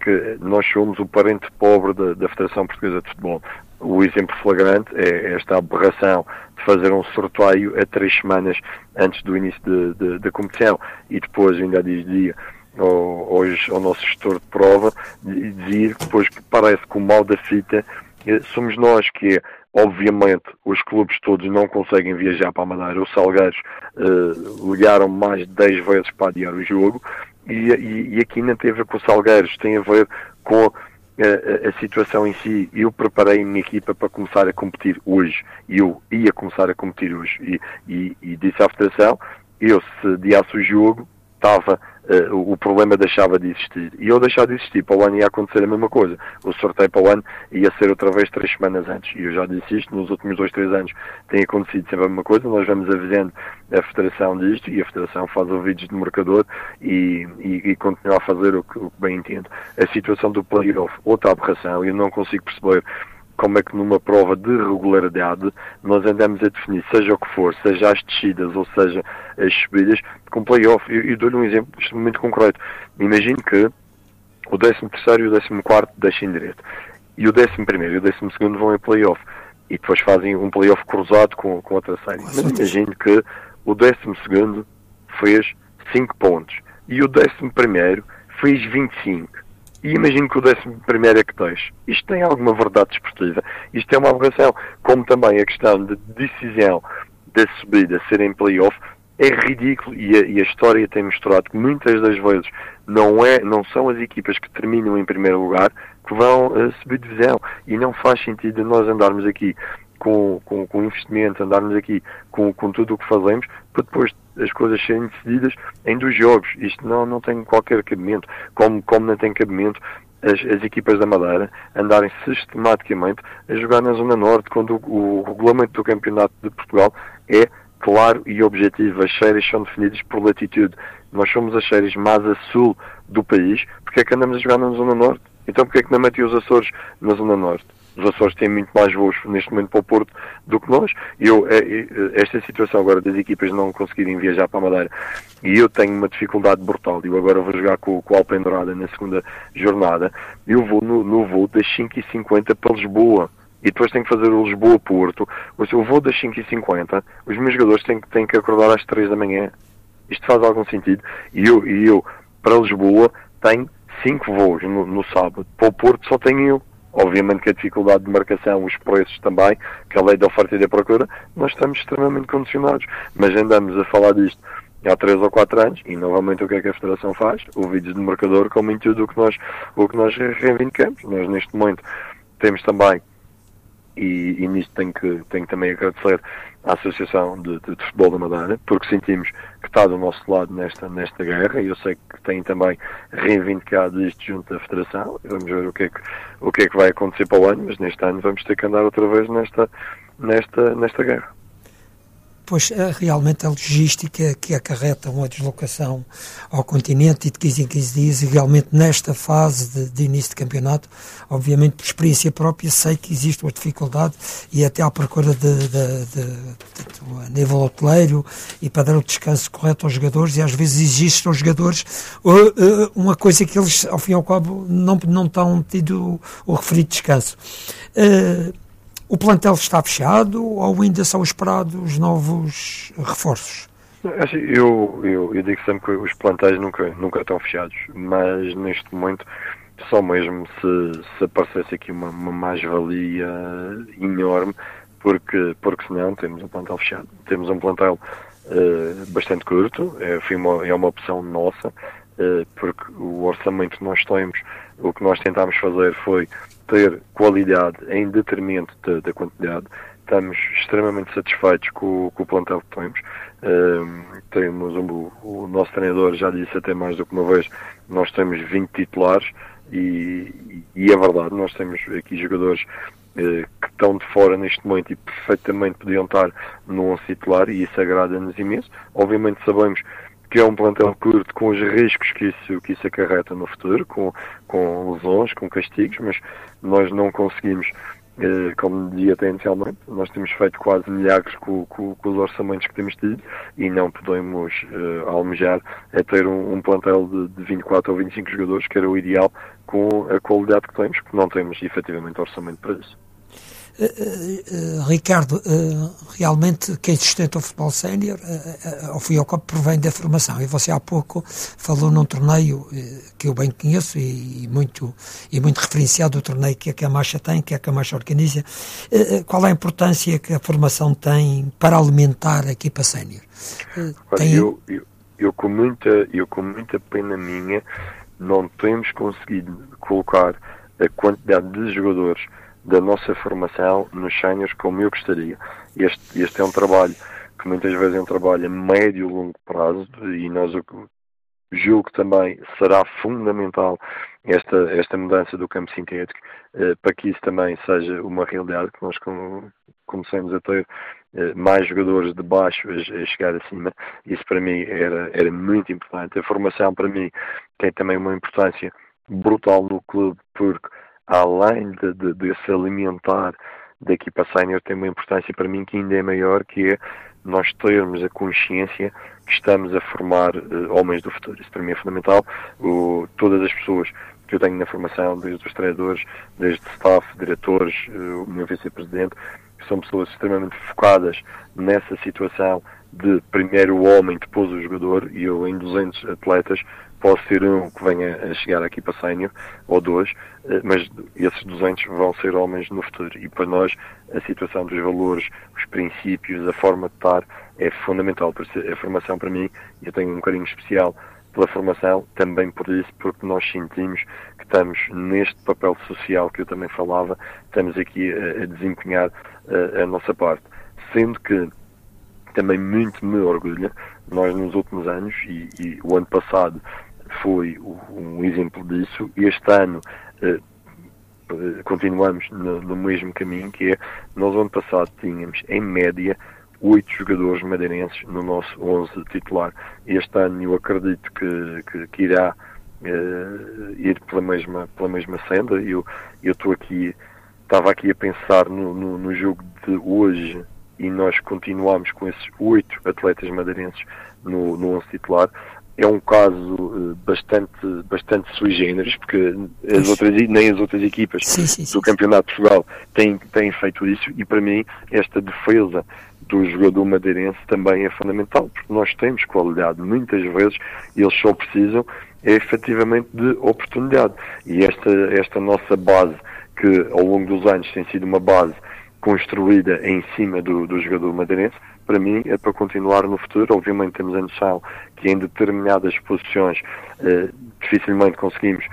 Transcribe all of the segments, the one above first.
que nós somos o parente pobre da Federação Portuguesa de Futebol. O exemplo flagrante é esta aberração de fazer um sorteio a 3 semanas antes do início da competição, e depois ainda dizia ao nosso gestor de prova, dizer depois que parece que o mal da fita somos nós, que obviamente os clubes todos não conseguem viajar para a Madeira. Os Salgueiros ligaram mais de 10 vezes para adiar o jogo, e aqui não tem a ver com os Salgueiros, tem a ver com a situação em si. Eu preparei a minha equipa para começar a competir hoje, eu ia começar a competir hoje, e disse à Federação, se adiasse o jogo, o problema deixava de existir. E eu deixar de existir, para o ano ia acontecer a mesma coisa. O sorteio para o ano ia ser outra vez 3 semanas antes. E eu já disse isto, nos últimos 2, 3 anos tem acontecido sempre a mesma coisa. Nós vamos avisando a Federação disto, e a Federação faz ouvidos de marcador e continua a fazer o que bem entende. A situação do play-off, outra aberração, eu não consigo perceber como é que numa prova de regularidade nós andamos a definir, seja o que for, seja as descidas ou seja as subidas, com play-off. Eu dou-lhe um exemplo muito concreto. Imagino que o 13º e o 14º deixem direto, e o 11º e o 12º vão em play-off, e depois fazem um play-off cruzado com outra série. Mas imagino que o 12º fez 5 pontos e o 11º fez 25. E imagino que o 11º é que deixe. Isto tem alguma verdade desportiva. Isto é uma aberração. Como também a questão de decisão da subida ser em play-off é ridículo, e a história tem mostrado que muitas das vezes não são as equipas que terminam em primeiro lugar que vão subir divisão. E não faz sentido nós andarmos aqui com investimento, andarmos aqui com tudo o que fazemos, para depois as coisas serem decididas em 2 jogos. Isto não tem qualquer cabimento. Como não tem cabimento as equipas da Madeira andarem sistematicamente a jogar na Zona Norte, quando o regulamento do Campeonato de Portugal é claro e objetivo. As séries são definidas por latitude. Nós somos as séries mais a sul do país. Porque é que andamos a jogar na Zona Norte? Então porque é que não metem os Açores na Zona Norte? Os Açores têm muito mais voos neste momento para o Porto do que nós. Esta situação agora das equipas não conseguirem viajar para a Madeira, e eu tenho uma dificuldade brutal. Eu agora vou jogar com o Alpendurada na segunda jornada. Eu vou no voo das 5h50 para Lisboa, e depois tenho que fazer o Lisboa-Porto. Eu vou das 5h50, os meus jogadores têm que acordar às 3 da manhã. Isto faz algum sentido? E eu para Lisboa tenho 5 voos no sábado. Para o Porto só tenho eu. Obviamente que a dificuldade de marcação, os preços também, que a lei da oferta e da procura, nós estamos extremamente condicionados. Mas andamos a falar disto há 3 ou 4 anos, e novamente o que é que a Federação faz? Ouvidos de marcador, como em tudo o que nós reivindicamos. Nós neste momento temos também, e nisto tenho que também agradecer à Associação de Futebol da Madeira, porque sentimos que está do nosso lado nesta guerra, e eu sei que tem também reivindicado isto junto da Federação. Vamos ver o que é que vai acontecer para o ano, mas neste ano vamos ter que andar outra vez nesta guerra. Pois, realmente a logística que acarreta uma deslocação ao continente e de 15 em 15 dias, e realmente nesta fase de início de campeonato, obviamente por experiência própria, sei que existe uma dificuldade, e até à procura a nível hoteleiro, e para dar o descanso correto aos jogadores, e às vezes existe aos jogadores uma coisa que eles, ao fim e ao cabo, não estão tido o referido descanso. O plantel está fechado ou ainda são esperados novos reforços? Eu digo sempre que os plantéis nunca estão fechados, mas neste momento só mesmo se aparecesse aqui uma mais-valia enorme, porque senão temos um plantel fechado. Temos um plantel bastante curto, é uma opção nossa, porque o orçamento que nós temos, o que nós tentámos fazer foi ter qualidade em detrimento da quantidade. Estamos extremamente satisfeitos com o plantel que temos. O nosso treinador já disse até mais do que uma vez, nós temos 20 titulares, e é verdade, nós temos aqui jogadores que estão de fora neste momento e perfeitamente podiam estar no 11 titular, e isso agrada-nos imenso. Obviamente sabemos que é um plantel curto, com os riscos que isso acarreta no futuro, com lesões, com castigos, mas nós não conseguimos como dizia até inicialmente, nós temos feito quase milagres com os orçamentos que temos tido e não podemos almejar a ter um plantel de 24 ou 25 jogadores, que era o ideal, com a qualidade que temos, porque não temos efetivamente orçamento para isso. Ricardo, realmente quem sustenta o futebol sénior, ao fim e ao cabo, provém da formação. E você há pouco falou num torneio que eu bem conheço e muito referenciado, o torneio que a Camacha tem, que a Camacha organiza. Qual é a importância que a formação tem para alimentar a equipa sénior? Eu com muita pena minha, não temos conseguido colocar a quantidade de jogadores da nossa formação nos séniores como eu gostaria. Este é um trabalho que muitas vezes é um trabalho a médio e longo prazo, e nós julgo que também será fundamental esta mudança do campo sintético, para que isso também seja uma realidade, que nós comecemos a ter mais jogadores de baixo a chegar acima. Isso para mim era muito importante. A formação para mim tem também uma importância brutal no clube, porque além de se alimentar da equipa sénior, tem uma importância para mim que ainda é maior, que é nós termos a consciência que estamos a formar homens do futuro. Isso para mim é fundamental. Todas as pessoas que eu tenho na formação, desde os treinadores, desde staff, diretores, o meu vice-presidente, são pessoas extremamente focadas nessa situação de primeiro o homem, depois o jogador, e eu em 200 atletas posso ser um que venha a chegar aqui para sénior, ou dois, mas esses 200 vão ser homens no futuro. E para nós, a situação dos valores, os princípios, a forma de estar é fundamental. Por isso, a formação para mim, eu tenho um carinho especial pela formação, também por isso, porque nós sentimos que estamos neste papel social que eu também falava, estamos aqui a desempenhar a nossa parte. Sendo que também muito me orgulha, nós nos últimos anos, e o ano passado foi um exemplo disso, e este ano continuamos no mesmo caminho, que é, nós ano passado tínhamos, em média, 8 jogadores madeirenses no nosso 11 titular. Este ano eu acredito que irá ir pela mesma senda. Eu estava aqui a pensar no jogo de hoje, e nós continuamos com esses 8 atletas madeirenses no 11 titular. É um caso bastante sui generis, porque nem as outras equipas do Campeonato de Portugal têm feito isso, e para mim esta defesa do jogador madeirense também é fundamental, porque nós temos qualidade. Muitas vezes eles só precisam efetivamente de oportunidade, e esta nossa base, que ao longo dos anos tem sido uma base construída em cima do jogador madeirense, para mim é para continuar no futuro. Obviamente temos a noção que em determinadas posições dificilmente conseguimos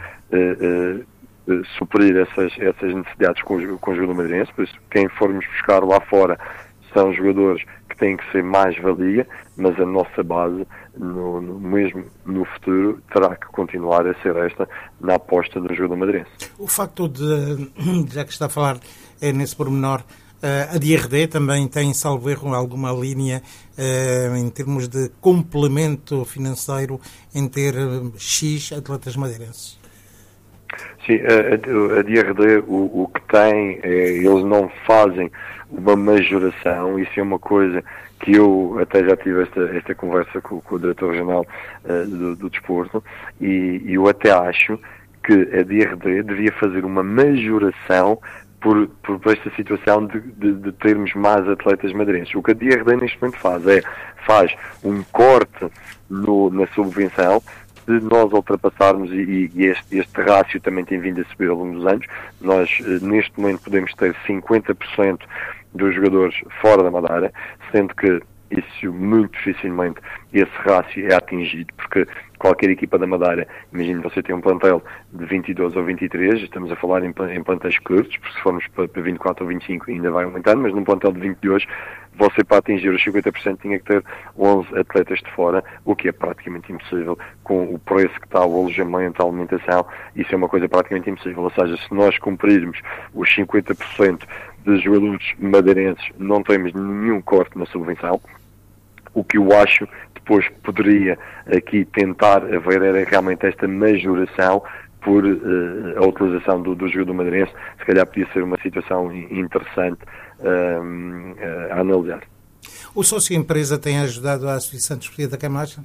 suprir essas necessidades com o jogador madeirense, por isso quem formos buscar lá fora são jogadores que têm que ser mais-valia, mas a nossa base, mesmo no futuro, terá que continuar a ser esta, na aposta do jogador madeirense. O facto já que está a falar nesse pormenor, a DRD também tem, salvo erro, alguma linha em termos de complemento financeiro em ter X atletas madeirenses? Sim, a DRD o que tem, eles não fazem uma majoração. Isso é uma coisa que eu até já tive esta conversa com o diretor regional do desporto, e eu até acho que a DRD devia fazer uma majoração por esta situação de termos mais atletas madeirenses. O que a DRD neste momento faz um corte na subvenção. Se nós ultrapassarmos, e este rácio também tem vindo a subir ao longo dos anos, nós neste momento podemos ter 50% dos jogadores fora da Madeira, sendo que isso muito dificilmente esse rácio é atingido, porque qualquer equipa da Madeira, imagine você tem um plantel de 22 ou 23, estamos a falar em plantéis curtos, porque se formos para 24 ou 25 ainda vai aumentando, mas num plantel de 22, você para atingir os 50% tinha que ter 11 atletas de fora, o que é praticamente impossível com o preço que está o alojamento, a alimentação. Isso é uma coisa praticamente impossível. Ou seja, se nós cumprirmos os 50% de jogadores madeirenses, não temos nenhum corte na subvenção. O que eu acho depois poderia aqui tentar haver era realmente esta majoração por a utilização do jogador madeirense, se calhar podia ser uma situação interessante a analisar. O sócio-empresa tem ajudado a Associação Desportiva da Camacha?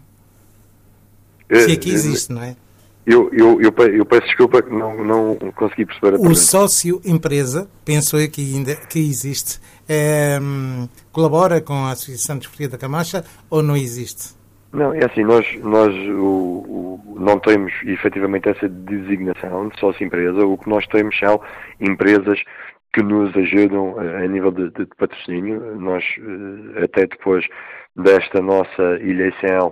Se aqui existe, não é? Eu peço desculpa que não consegui perceber a pergunta. O sócio-empresa, penso eu que ainda que existe, colabora com a Associação Desportiva da Camacha ou não existe? Não, é assim, nós não temos efetivamente essa designação de sócio-empresa. O que nós temos são empresas que nos ajudam a nível de patrocínio. Nós, até depois desta nossa eleição,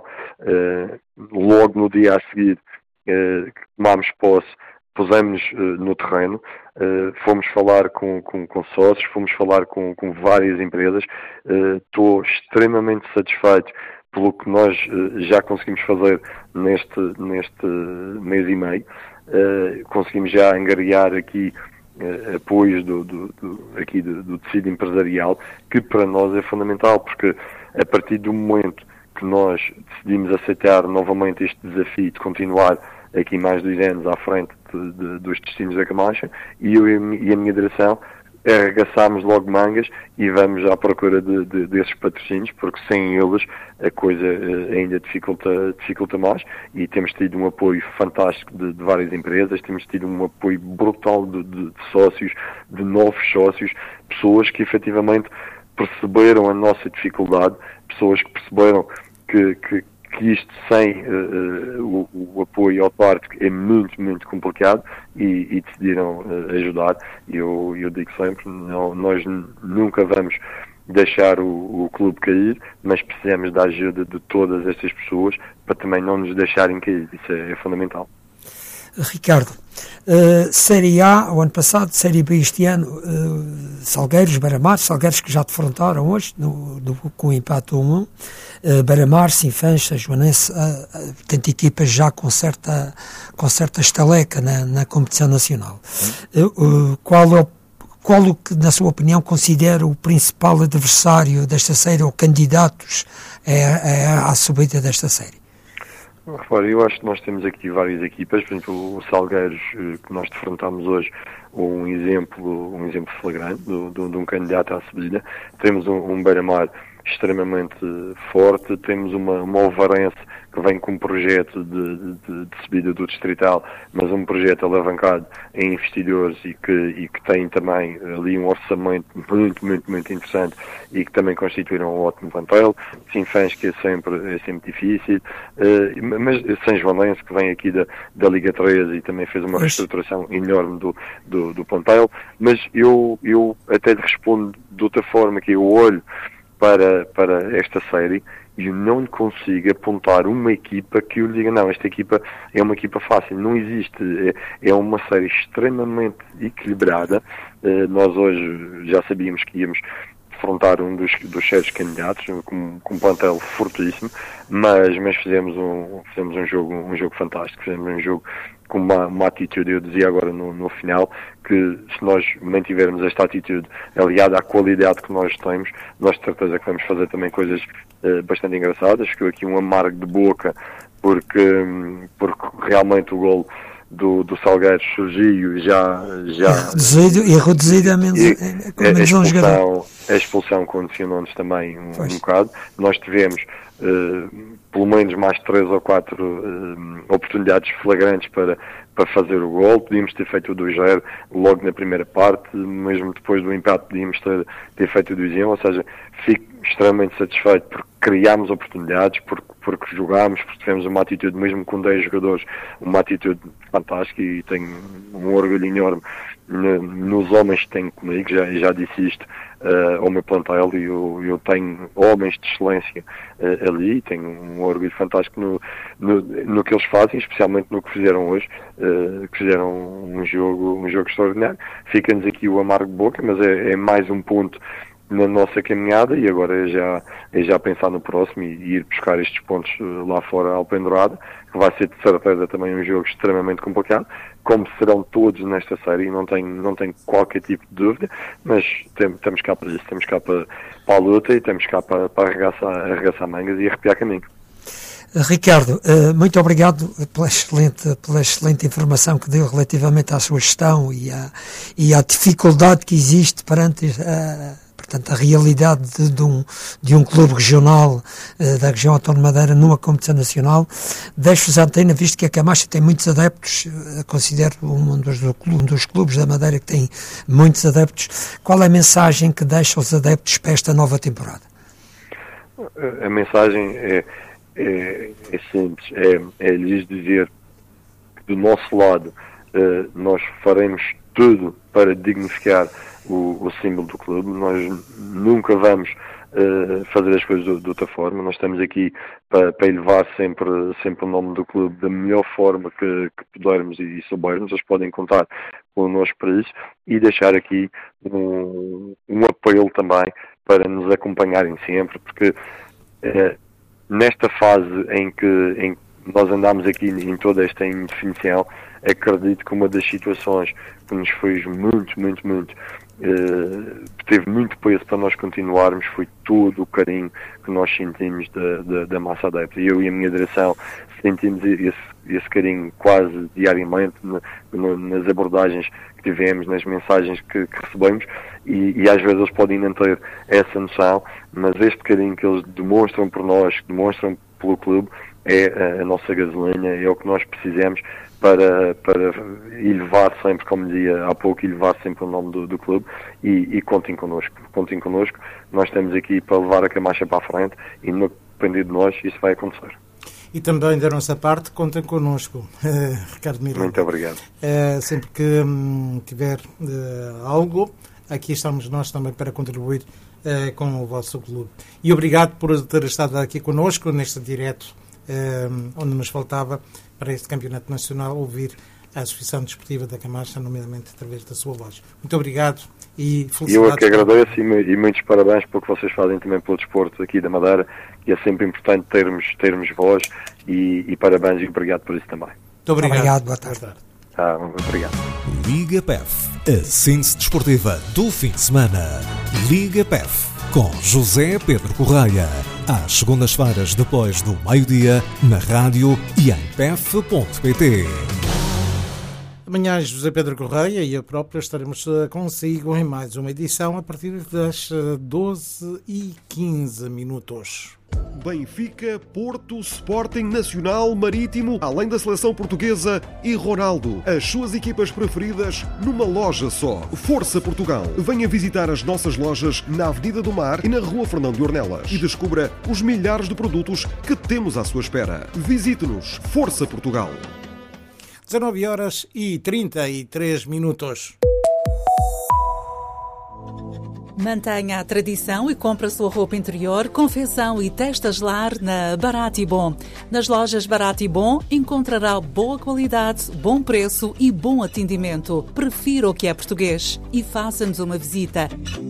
logo no dia a seguir, que tomámos posse, pusemos no terreno, fomos falar com sócios, fomos falar com várias empresas. Estou extremamente satisfeito pelo que nós já conseguimos fazer neste mês e meio. Conseguimos já angariar aqui apoios do tecido empresarial, que para nós é fundamental, porque a partir do momento que nós decidimos aceitar novamente este desafio de continuar aqui mais 2 anos à frente dos destinos da Camacha, e eu e a minha direção arregaçámos logo mangas e vamos à procura desses patrocínios, porque sem eles a coisa ainda dificulta mais, e temos tido um apoio fantástico de várias empresas, temos tido um apoio brutal de sócios, de novos sócios, pessoas que efetivamente perceberam a nossa dificuldade, pessoas que perceberam que isto sem o apoio autárquico é muito, muito complicado, e decidiram ajudar. Eu digo sempre, nós nunca vamos deixar o clube cair, mas precisamos da ajuda de todas estas pessoas para também não nos deixarem cair. Isso é fundamental. Ricardo, Série A o ano passado, Série B este ano, Salgueiros, Beira-Mar, Salgueiros que já defrontaram hoje com o empate 1-1, Beira-Mar, Sinfãs, Joanense, portanto equipas já com certa estaleca na competição nacional. Qual o que, na sua opinião, considera o principal adversário desta série, ou candidatos à subida desta série? Repare, eu acho que nós temos aqui várias equipas. Por exemplo, o Salgueiros, que nós defrontamos hoje, um exemplo flagrante de um candidato à subida. Temos um Beira-Mar extremamente forte, temos uma Ovarense que vem com um projeto de subida do Distrital, mas um projeto alavancado em investidores e que tem também ali um orçamento muito, muito, muito interessante, e que também constituíram um ótimo plantel. Sinfãs, que é sempre difícil, mas São Joanense, que vem aqui da Liga 13 e também fez uma reestruturação enorme do plantel. Mas eu até lhe respondo de outra forma, que eu olho para esta série e eu não lhe consigo apontar uma equipa que eu lhe diga, não, esta equipa é uma equipa fácil. Não existe. É uma série extremamente equilibrada. Nós hoje já sabíamos que íamos defrontar um dos sérios candidatos, com um plantel fortíssimo, mas fizemos um jogo fantástico, fizemos um jogo com uma atitude. Eu dizia agora no final que se nós mantivermos esta atitude aliada à qualidade que nós temos, nós de certeza que vamos fazer também coisas bastante engraçadas. Ficou aqui um amargo de boca, porque realmente o gol do Salgueiros surgiu já reduzido a menos um jogador. A expulsão condicionou-nos também um bocado. Nós tivemos pelo menos mais 3 ou 4 oportunidades flagrantes para fazer o gol. Podíamos ter feito o 2-0 logo na primeira parte, mesmo depois do empate podíamos ter feito o 2-1, ou seja, fico extremamente satisfeito porque criámos oportunidades, porque jogámos, porque tivemos uma atitude, mesmo com 10 jogadores, uma atitude fantástica, e tenho um orgulho enorme nos homens que tenho comigo. Já disse isto ao meu plantel, e eu tenho homens de excelência ali, tenho um orgulho fantástico no que eles fazem, especialmente no que fizeram hoje, que fizeram um jogo extraordinário. Fica-nos aqui o amargo de boca, mas é mais um ponto na nossa caminhada, e agora é já pensar no próximo e ir buscar estes pontos lá fora ao Alpendurada, que vai ser de certeza também um jogo extremamente complicado, como serão todos nesta série, não tenho qualquer tipo de dúvida, mas estamos cá para isso, estamos cá para a luta, e estamos cá para arregaçar mangas e arrepiar caminho. Ricardo, muito obrigado pela excelente informação que deu relativamente à sua gestão e à dificuldade que existe perante portanto, a realidade de um clube regional da região autónoma de Madeira numa competição nacional. Deixo-vos a antena, visto que a Camacha tem muitos adeptos, considero um dos clubes da Madeira que tem muitos adeptos. Qual é a mensagem que deixa aos adeptos para esta nova temporada? A mensagem é simples, é lhes dizer que do nosso lado nós faremos tudo para dignificar o símbolo do clube. Nós nunca vamos fazer as coisas de outra forma. Nós estamos aqui para elevar sempre o nome do clube da melhor forma que pudermos e soubermos. Eles podem contar connosco para isso e deixar aqui um apelo também para nos acompanharem sempre, porque nesta fase em que nós andamos aqui em toda esta indefinição, acredito que uma das situações que nos fez muito teve muito peso para nós continuarmos foi todo o carinho que nós sentimos da massa adepta. Eu e a minha direção sentimos esse carinho quase diariamente nas abordagens que tivemos, nas mensagens que recebemos, e às vezes eles podem não ter essa noção, mas este carinho que eles demonstram por nós, que demonstram pelo clube, é a nossa gasolina, é o que nós precisamos para elevar sempre, como dizia há pouco, elevar sempre o nome do clube, e contem connosco, nós estamos aqui para levar a Camacha para a frente, e no depender de nós isso vai acontecer. E também da nossa parte, contem connosco, Ricardo Miranda. Muito obrigado. Sempre que tiver algo, aqui estamos nós também para contribuir com o vosso clube. E obrigado por ter estado aqui connosco neste direto, onde nos faltava para este campeonato nacional ouvir a Associação Desportiva da Camacha, nomeadamente através da sua voz. Muito obrigado e felicidades. Eu é que agradeço e muitos parabéns pelo que vocês fazem também pelo desporto aqui da Madeira, e é sempre importante termos voz, e parabéns e obrigado por isso também. Muito obrigado. Boa tarde. Obrigado. Liga PEF, a síntese desportiva do fim de semana. Liga PEF, com José Pedro Correia, às segundas-feiras depois do meio-dia, na rádio e em pef.pt. Amanhã José Pedro Correia e eu próprio estaremos consigo em mais uma edição a partir das 12h15. Benfica, Porto, Sporting, Nacional, Marítimo, além da seleção portuguesa e Ronaldo. As suas equipas preferidas numa loja só. Força Portugal. Venha visitar as nossas lojas na Avenida do Mar e na Rua Fernão de Ornelas e descubra os milhares de produtos que temos à sua espera. Visite-nos. Força Portugal. 19h33. Mantenha a tradição e compre a sua roupa interior, confecção e testas lar na Barato e Bom. Nas lojas Barato e Bom encontrará boa qualidade, bom preço e bom atendimento. Prefira o que é português e faça-nos uma visita.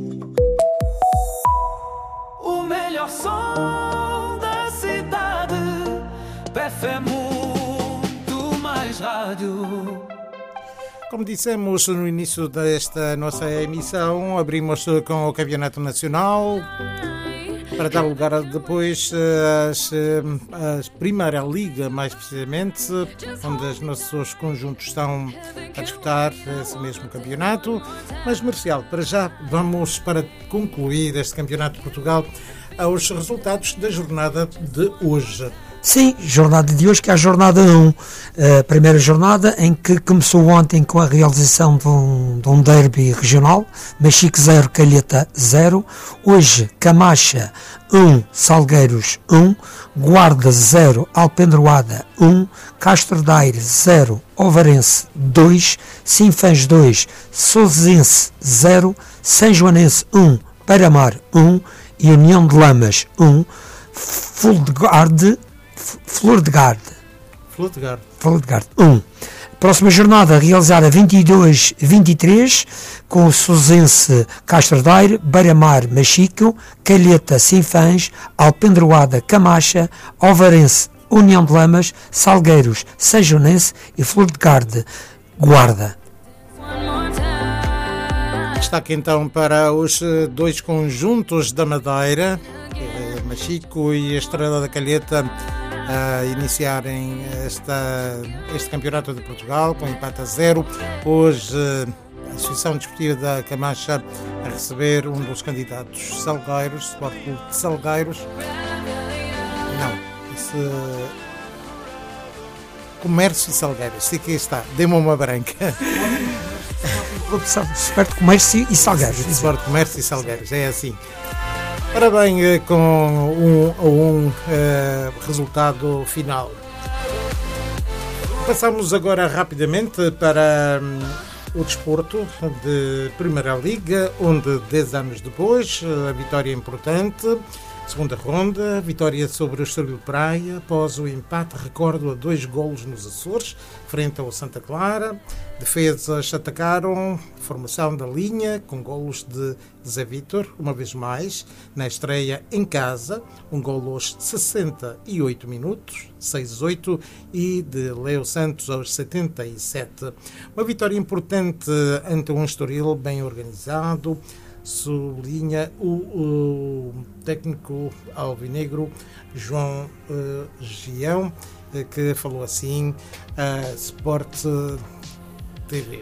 O melhor som da cidade, PEF é muito mais rádio. Como dissemos no início desta nossa emissão, abrimos com o Campeonato Nacional para dar lugar depois à Primeira Liga, mais precisamente, onde os nossos conjuntos estão a disputar esse mesmo campeonato. Mas, Marcial, para já vamos, para concluir este Campeonato de Portugal, aos resultados da jornada de hoje. Sim, jornada de hoje, que é a jornada 1, a primeira jornada em que começou ontem com a realização de um derby regional, Machique 0, Calheta 0, hoje Camacha 1, Salgueiros 1, Guarda 0, Alpendroada 1, Castro Daire 0, Ovarense 2, Sinfãs 2, Sousense 0, São Joanense 1, Beira-Mar 1 e União de Lamas 1, Flor de Garde 1. Próxima jornada realizada 22-23 com o Sousense Castro Daire, Beira-Mar Machico, Calheta Sinfãs, Alpendroada Camacha, Ovarense União de Lamas, Salgueiros São Joanense e Flor de Garde Guarda. Destaque então para os dois conjuntos da Madeira, Machico e a Estrela da Calheta, a iniciarem este campeonato de Portugal com empate a 0. Hoje a Associação Desportiva da Camacha a receber um dos candidatos, Salgueiros, Sport Clube de Salgueiros. Não, esse Comércio e Salgueiros, se aqui está, dê-me uma branca. Sport Comércio e Salgueiros. Sport Comércio e Salgueiros, é assim. Ora bem, com um resultado final. Passamos agora rapidamente para o desporto de Primeira Liga, onde 10 anos depois, a vitória importante, segunda ronda, vitória sobre o Estoril Praia, após o empate, recordo, a 2 golos nos Açores, frente ao Santa Clara. Defesas atacaram, formação da linha, com golos de Zé Vítor, uma vez mais, na estreia em casa, um golo aos 68 minutos, 6-8, e de Leo Santos aos 77. Uma vitória importante ante um Estoril bem organizado, sublinha o técnico alvinegro João Gião, que falou assim a Sport TV.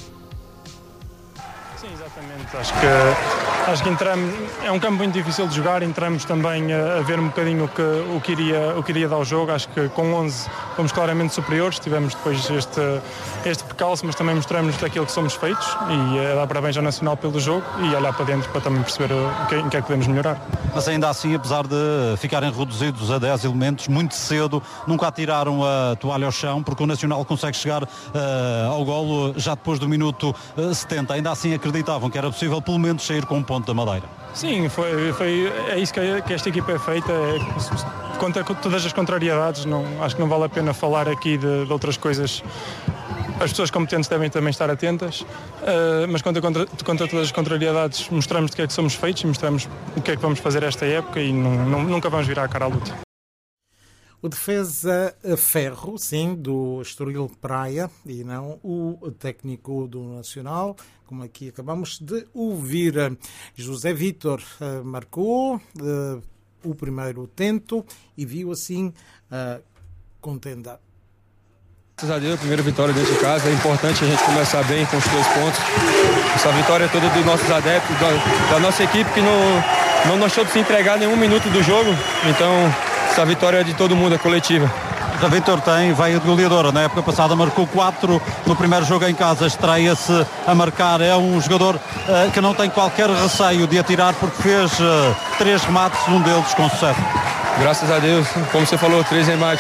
Sim, exatamente. Acho que entramos, é um campo muito difícil de jogar, entramos também a ver um bocadinho o que iria dar ao jogo. Acho que com 11 fomos claramente superiores, tivemos depois este percalço, mas também mostramos daquilo que somos feitos, e dar parabéns ao Nacional pelo jogo e olhar para dentro para também perceber em que é que podemos melhorar. Mas ainda assim, apesar de ficarem reduzidos a 10 elementos, muito cedo, nunca atiraram a toalha ao chão, porque o Nacional consegue chegar ao golo já depois do minuto 70. Ainda assim acreditavam que era possível pelo menos sair com um ponto da Madeira. Sim, é isso que esta equipa é feita, contra todas as contrariedades. Acho que não vale a pena falar aqui de outras coisas. As pessoas competentes devem também estar atentas, mas contra todas as contrariedades mostramos de que é que somos feitos e mostramos o que é que vamos fazer esta época, e nunca vamos virar a cara à luta. O defesa Ferro, sim, do Estoril Praia, e não o técnico do Nacional, como aqui acabamos de ouvir. José Vítor marcou o primeiro tento e viu assim a contenda. Graças a Deus, a primeira vitória dentro de casa. É importante a gente começar bem com os 3 pontos. Essa vitória é toda dos nossos adeptos, da nossa equipe, que não deixou de se entregar nenhum minuto do jogo. Então, essa vitória é de todo mundo, é coletiva. A Vítor vai de goleadora. Na época passada marcou 4 no primeiro jogo em casa, estreia-se a marcar. É um jogador que não tem qualquer receio de atirar, porque fez 3 remates, um deles com sucesso. Graças a Deus, como você falou, 3 remates.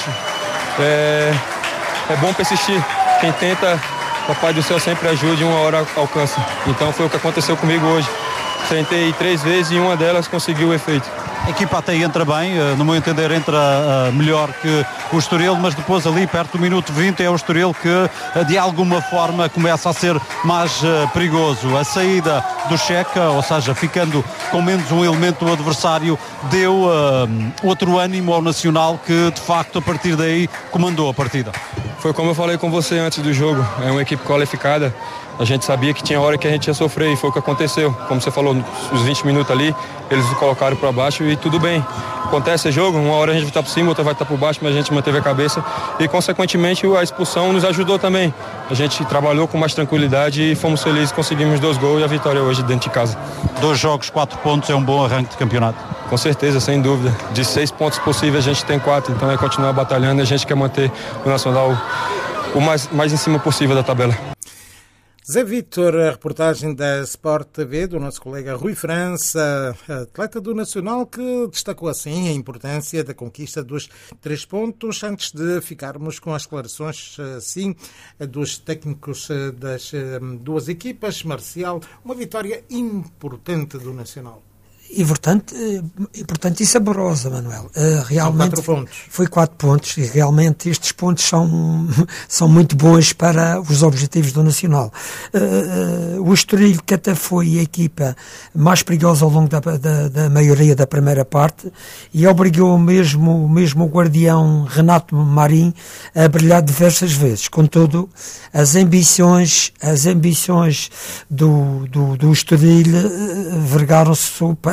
É bom persistir. Quem tenta, o Papai do Céu sempre ajuda e uma hora alcança. Então foi o que aconteceu comigo hoje. Tentei 3 vezes e uma delas conseguiu o efeito. A equipa até entra bem, no meu entender entra melhor que o Estoril, mas depois ali perto do minuto 20 é o Estoril que de alguma forma começa a ser mais perigoso. A saída do Checa, ou seja, ficando com menos um elemento do adversário, deu outro ânimo ao Nacional, que de facto a partir daí comandou a partida. Foi como eu falei com você antes do jogo, é uma equipe qualificada. A gente sabia que tinha hora que a gente ia sofrer, e foi o que aconteceu. Como você falou, os 20 minutos ali, eles colocaram para baixo e tudo bem. Acontece jogo, uma hora a gente vai estar por cima, outra vai estar por baixo, mas a gente manteve a cabeça e, consequentemente, a expulsão nos ajudou também. A gente trabalhou com mais tranquilidade e fomos felizes, conseguimos 2 gols e a vitória hoje dentro de casa. 2 jogos, 4 pontos, é um bom arranque de campeonato. Com certeza, sem dúvida. De 6 pontos possíveis, a gente tem 4, então é continuar batalhando e a gente quer manter o Nacional o mais em cima possível da tabela. Zé Vítor, a reportagem da Sport TV do nosso colega Rui França, atleta do Nacional, que destacou assim a importância da conquista dos 3 pontos, antes de ficarmos com as declarações assim dos técnicos das 2 equipas. Marcial, uma vitória importante do Nacional. Importante e saborosa, Manuel. Realmente 4 pontos. Foi 4 pontos, e realmente estes pontos são muito bons para os objetivos do Nacional. O Estoril, que até foi a equipa mais perigosa ao longo da maioria da primeira parte, e obrigou mesmo o guardião Renato Marim a brilhar diversas vezes. Contudo, as ambições do Estoril vergaram-se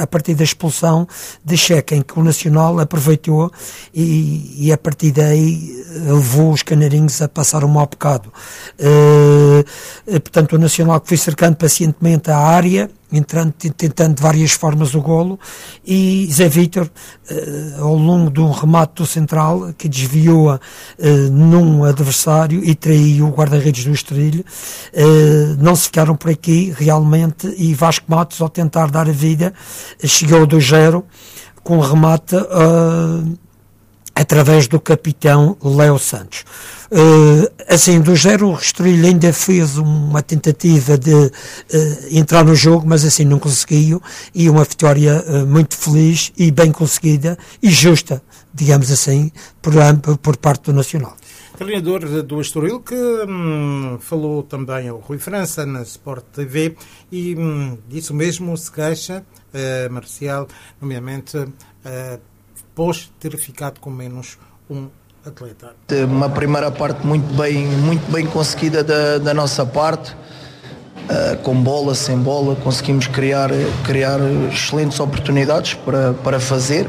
a partir da expulsão de Checa, em que o Nacional aproveitou e a partir daí levou os canarinhos a passar um mau bocado. Portanto, o Nacional que foi cercando pacientemente a área, tentando de várias formas o golo, e Zé Vítor, ao longo de um remate do central, que desviou num adversário e traiu o guarda-redes do Estoril. Não se ficaram por aqui, realmente, e Vasco Matos, ao tentar dar a vida, chegou ao 2-0, com remate através do capitão Léo Santos. Assim, do 0, o Estoril ainda fez uma tentativa de entrar no jogo, mas assim não conseguiu, e uma vitória muito feliz e bem conseguida e justa, digamos assim, por parte do Nacional. Treinador do Estoril, que falou também ao Rui França na Sport TV e disso mesmo se queixa, Marcial, nomeadamente após ter ficado com menos um atleta. Uma primeira parte muito bem conseguida da nossa parte, com bola, sem bola, conseguimos criar excelentes oportunidades para fazer.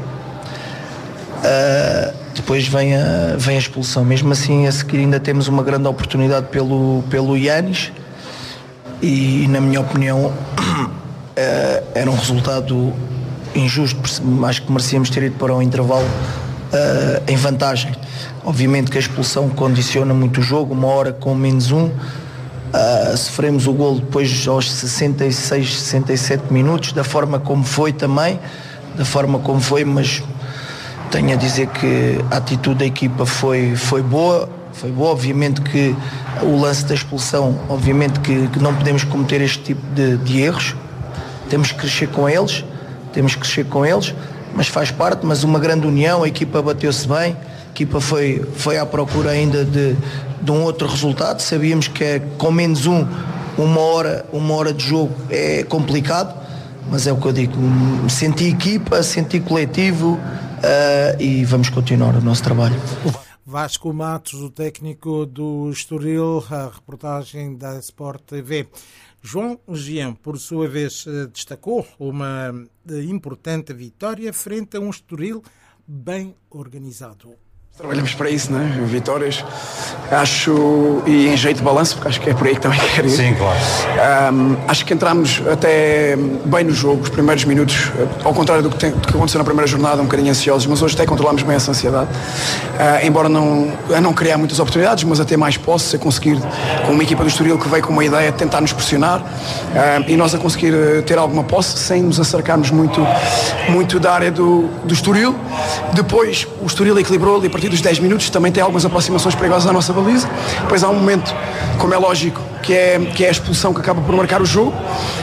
Depois vem a expulsão. Mesmo assim, a seguir ainda temos uma grande oportunidade pelo Yanis e, na minha opinião, era um resultado injusto. Acho que merecíamos ter ido para um intervalo em vantagem. Obviamente que a expulsão condiciona muito o jogo, uma hora com menos um. Sofremos o golo depois aos 66, 67 minutos, da forma como foi, mas tenho a dizer que a atitude da equipa foi boa. Obviamente que o lance da expulsão, obviamente que não podemos cometer este tipo de erros, temos que crescer com eles, mas faz parte. Mas uma grande união, a equipa bateu-se bem, a equipa foi à procura ainda de um outro resultado. Sabíamos que com menos uma hora de jogo é complicado, mas é o que eu digo, senti equipa, senti coletivo, e vamos continuar o nosso trabalho. Vasco Matos, o técnico do Estoril, a reportagem da Sport TV. João Jean, por sua vez, destacou uma importante vitória frente a um Estoril bem organizado. Trabalhamos para isso, não é? Vitórias, acho, e em jeito de balanço, porque acho que é por aí que também quero ir. Sim, claro. Acho que entramos até bem no jogo, os primeiros minutos, ao contrário do que aconteceu na primeira jornada, um bocadinho ansiosos, mas hoje até controlámos bem essa ansiedade. Embora não criar muitas oportunidades, mas a ter mais posse, a conseguir, com uma equipa do Estoril que veio com uma ideia de tentar nos pressionar, e nós a conseguir ter alguma posse, sem nos acercarmos muito da área do Estoril. Depois, o Estoril equilibrou e a partir dos 10 minutos também tem algumas aproximações perigosas à nossa baliza. Depois há um momento, como é lógico, que é a expulsão que acaba por marcar o jogo,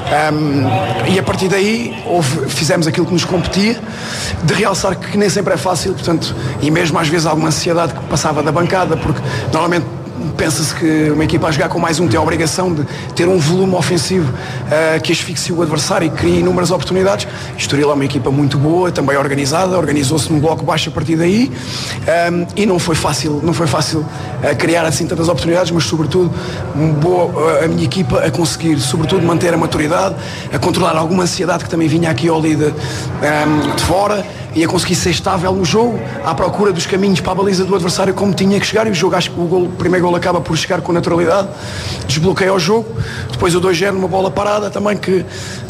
e a partir daí fizemos aquilo que nos competia, de realçar que nem sempre é fácil, portanto, e mesmo às vezes alguma ansiedade que passava da bancada, porque normalmente pensa-se que uma equipa a jogar com mais um tem a obrigação de ter um volume ofensivo que asfixie o adversário e crie inúmeras oportunidades. Estoril é uma equipa muito boa, também organizada, organizou-se num bloco baixo a partir daí, e não foi fácil criar assim tantas oportunidades, mas sobretudo a minha equipa a conseguir sobretudo manter a maturidade, a controlar alguma ansiedade que também vinha aqui ao líder de fora, e a conseguir ser estável no jogo, à procura dos caminhos para a baliza do adversário como tinha que chegar, e o jogo, acho que o primeiro gol acaba por chegar com naturalidade, desbloqueia o jogo. Depois o 2-0 numa bola parada também que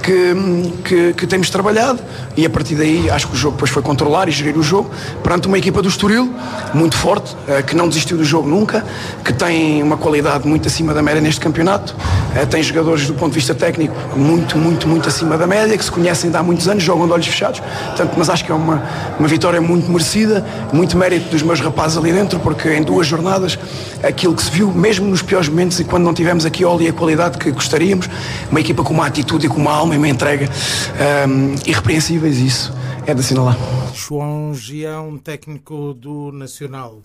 temos trabalhado, e a partir daí acho que o jogo depois foi controlar e gerir o jogo perante uma equipa do Estoril muito forte, que não desistiu do jogo nunca, que tem uma qualidade muito acima da média neste campeonato, tem jogadores do ponto de vista técnico muito acima da média, que se conhecem de há muitos anos, jogam de olhos fechados, portanto, mas acho que é uma vitória muito merecida, muito mérito dos meus rapazes ali dentro, porque em 2 jornadas aquilo que se viu, mesmo nos piores momentos e quando não tivemos aqui a qualidade que gostaríamos, uma equipa com uma atitude e com uma alma e uma entrega irrepreensíveis, isso é de assinalar. João Gião, técnico do Nacional.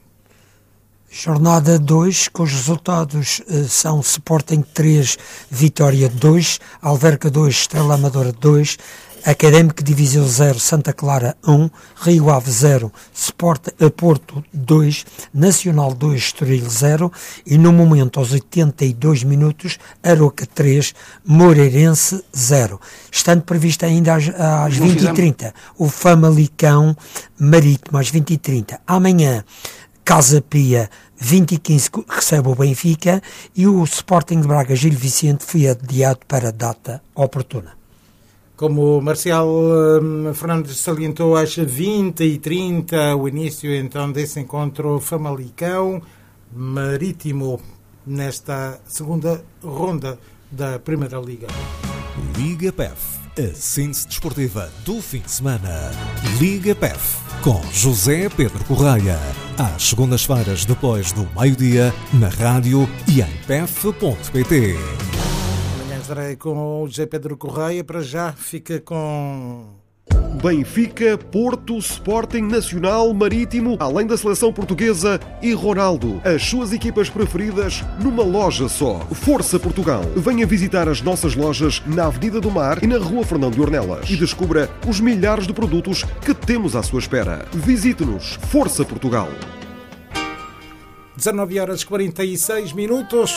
Jornada 2, cujos resultados são Sporting 3, Vitória 2, Alverca 2, Estrela Amadora 2, Académico de Viseu 0, Santa Clara 1, Rio Ave 0, Porto 2, Nacional 2, Estoril 0 e no momento aos 82 minutos Aroca 3, Moreirense 0. Estando previsto ainda às 20h30 o Famalicão Marítimo às 20h30. Amanhã Casa Pia 20h15 recebe o Benfica e o Sporting de Braga Gil Vicente foi adiado para a data oportuna. Como o Marcial Fernandes salientou, às 20h30 o início então desse encontro Famalicão Marítimo nesta segunda ronda da Primeira Liga. Liga PEF, a síntese desportiva do fim de semana. Liga PEF, com José Pedro Correia, às segundas-feiras depois do meio-dia, na rádio e em pef.pt. Estarei com o José Pedro Correia. Para já fica com Benfica, Porto, Sporting, Nacional, Marítimo, além da seleção portuguesa e Ronaldo. As suas equipas preferidas numa loja só. Força Portugal. Venha visitar as nossas lojas na Avenida do Mar e na Rua Fernão de Ornelas e descubra os milhares de produtos que temos à sua espera. Visite-nos. Força Portugal. 19h46.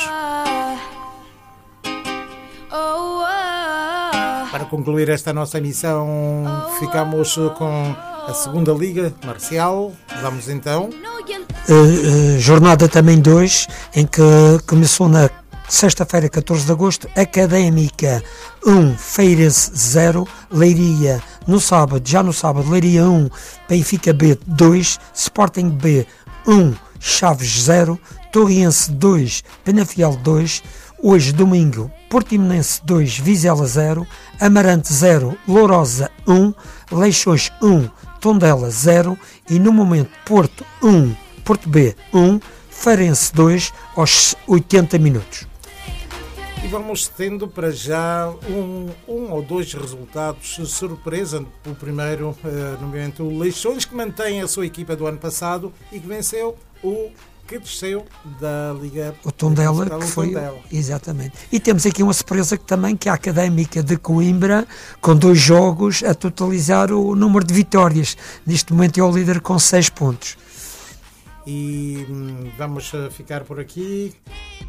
Para concluir esta nossa emissão, ficamos com a segunda Liga. Marcial, vamos então. Jornada também 2, em que começou na sexta-feira, 14 de agosto, Académica 1, Feirense 0, Leiria já no sábado, Leiria 1, Benfica B 2, Sporting B 1, Chaves 0, Torriense 2, Penafiel 2, hoje domingo, Portimonense 2, Vizela 0, Amarante 0, Lourosa 1, Leixões 1, Tondela 0 e no momento Porto 1, Porto B 1, Farense 2 aos 80 minutos. E vamos tendo para já um ou dois resultados surpresa. O primeiro, no momento, o Leixões, que mantém a sua equipa do ano passado e que venceu o que desceu da Liga. O Tondela, que foi. Exatamente. E temos aqui uma surpresa que é a Académica de Coimbra, com 2 jogos a totalizar o número de vitórias. Neste momento é o líder com 6 pontos. E vamos ficar por aqui.